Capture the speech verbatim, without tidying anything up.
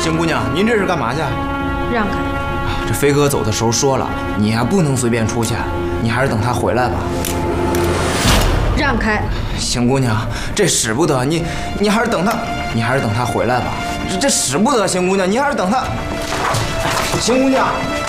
邢姑娘，您这是干嘛去？ 让开！ 这飞哥走的时候说了，你呀不能随便出去，你还是等他回来吧。 让开！ 邢姑娘，这使不得，你你还是等他，你还是等他回来吧。这这使不得，邢姑娘，你还是等他。邢姑娘。